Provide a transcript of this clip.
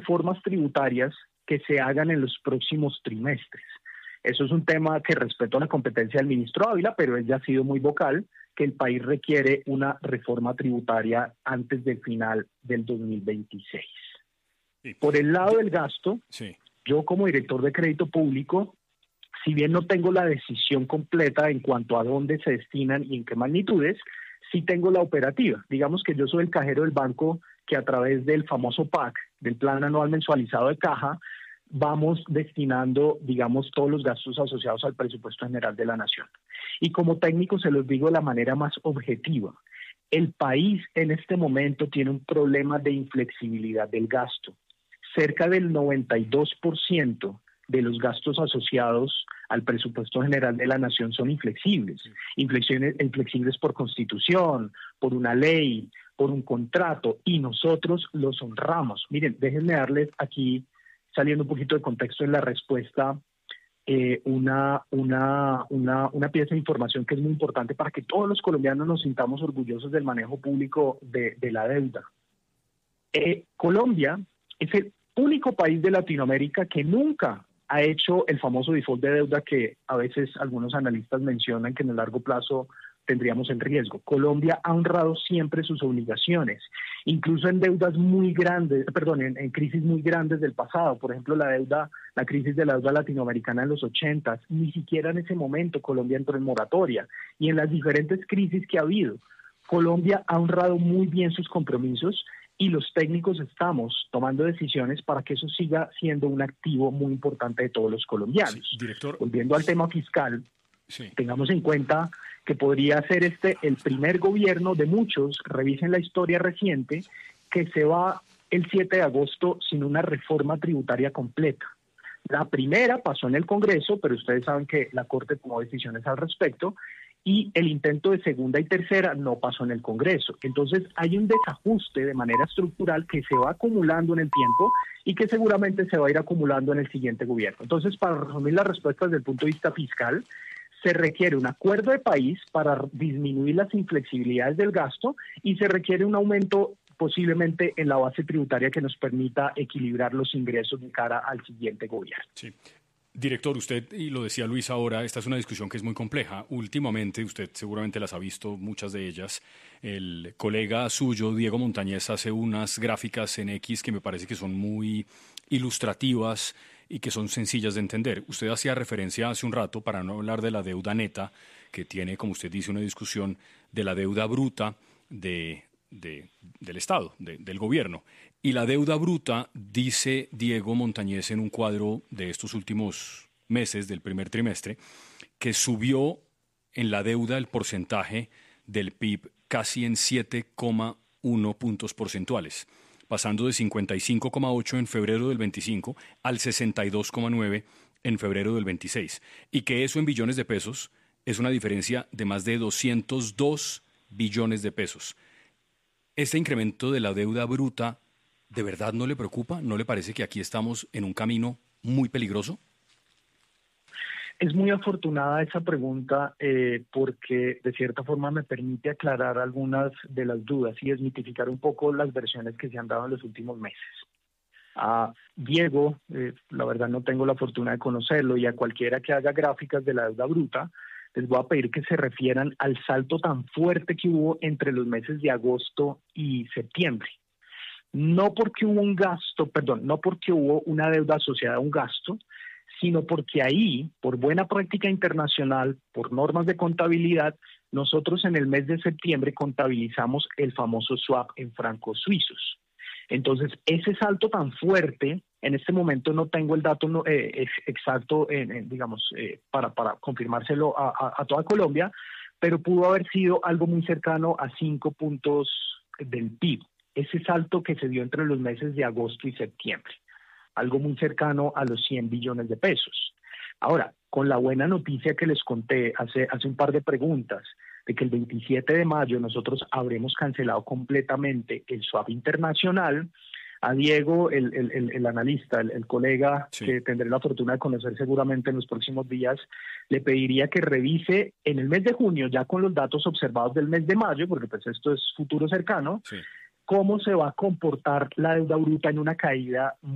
reformas tributarias que se hagan en los próximos trimestres. Eso es un tema que respeto a la competencia del ministro Ávila, pero él ya ha sido muy vocal, que el país requiere una reforma tributaria antes del final del 2026. Sí. Por el lado del gasto, sí, yo como director de crédito público, si bien no tengo la decisión completa en cuanto a dónde se destinan y en qué magnitudes, sí tengo la operativa. Digamos que yo soy el cajero del banco que a través del famoso PAC, del Plan Anual Mensualizado de Caja, vamos destinando, digamos, todos los gastos asociados al presupuesto general de la Nación. Y como técnico se los digo de la manera más objetiva. El país en este momento tiene un problema de inflexibilidad del gasto. Cerca del 92% de los gastos asociados al presupuesto general de la Nación son inflexibles. Inflexibles por constitución, por una ley, por un contrato, y nosotros los honramos. Miren, déjenme darles aquí, saliendo un poquito de contexto en la respuesta, una pieza de información que es muy importante para que todos los colombianos nos sintamos orgullosos del manejo público de la deuda. Colombia es el único país de Latinoamérica que nunca ha hecho el famoso default de deuda que a veces algunos analistas mencionan que en el largo plazo tendríamos en riesgo. Colombia ha honrado siempre sus obligaciones, incluso en deudas muy grandes, en crisis muy grandes del pasado. Por ejemplo, la crisis de la deuda latinoamericana en los 80, ni siquiera en ese momento Colombia entró en moratoria. Y en las diferentes crisis que ha habido, Colombia ha honrado muy bien sus compromisos y los técnicos estamos tomando decisiones para que eso siga siendo un activo muy importante de todos los colombianos. Sí, director. Volviendo al tema fiscal, sí, tengamos en cuenta que podría ser el primer gobierno de muchos, revisen la historia reciente, que se va el 7 de agosto sin una reforma tributaria completa. La primera pasó en el Congreso, pero ustedes saben que la Corte tomó decisiones al respecto, y el intento de segunda y tercera no pasó en el Congreso. Entonces hay un desajuste de manera estructural que se va acumulando en el tiempo y que seguramente se va a ir acumulando en el siguiente gobierno. Entonces, para resumir las respuestas desde el punto de vista fiscal, se requiere un acuerdo de país para disminuir las inflexibilidades del gasto y se requiere un aumento posiblemente en la base tributaria que nos permita equilibrar los ingresos de cara al siguiente gobierno. Sí. Director, usted, y lo decía Luis ahora, esta es una discusión que es muy compleja. Últimamente, usted seguramente las ha visto, muchas de ellas. El colega suyo, Diego Montañez, hace unas gráficas en X que me parece que son muy ilustrativas y que son sencillas de entender. Usted hacía referencia hace un rato, para no hablar de la deuda neta, que tiene, como usted dice, una discusión de la deuda bruta del Estado, del gobierno. Y la deuda bruta, dice Diego Montañez en un cuadro de estos últimos meses, del primer trimestre, que subió en la deuda el porcentaje del PIB casi en 7,1 puntos porcentuales, pasando de 55,8 en febrero del 25 al 62,9 en febrero del 26. Y que eso en billones de pesos es una diferencia de más de 202 billones de pesos. ¿Este incremento de la deuda bruta de verdad no le preocupa? ¿No le parece que aquí estamos en un camino muy peligroso? Es muy afortunada esa pregunta porque de cierta forma me permite aclarar algunas de las dudas y desmitificar un poco las versiones que se han dado en los últimos meses. A Diego, la verdad no tengo la fortuna de conocerlo, y a cualquiera que haga gráficas de la deuda bruta, les voy a pedir que se refieran al salto tan fuerte que hubo entre los meses de agosto y septiembre. No porque hubo no porque hubo una deuda asociada a un gasto, sino porque ahí, por buena práctica internacional, por normas de contabilidad, nosotros en el mes de septiembre contabilizamos el famoso swap en francos suizos. Entonces, ese salto tan fuerte, en este momento no tengo el dato exacto, para confirmárselo a toda Colombia, pero pudo haber sido algo muy cercano a 5 puntos del PIB. Ese salto que se dio entre los meses de agosto y septiembre, algo muy cercano a los 100 billones de pesos. Ahora, con la buena noticia que les conté hace un par de preguntas, de que el 27 de mayo nosotros habremos cancelado completamente el swap internacional, a Diego, el analista, el colega, sí, que tendré la fortuna de conocer seguramente en los próximos días, le pediría que revise en el mes de junio, ya con los datos observados del mes de mayo, porque pues esto es futuro cercano, sí, cómo se va a comportar la deuda bruta en una caída